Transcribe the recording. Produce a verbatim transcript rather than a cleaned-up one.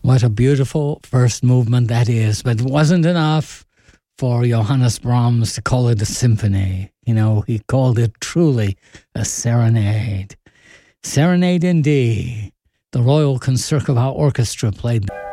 What a beautiful first movement that is. But it wasn't enough for Johannes Brahms to call it a symphony. You know, he called it truly a serenade. Serenade in D. The Royal Concertgebouw Orchestra played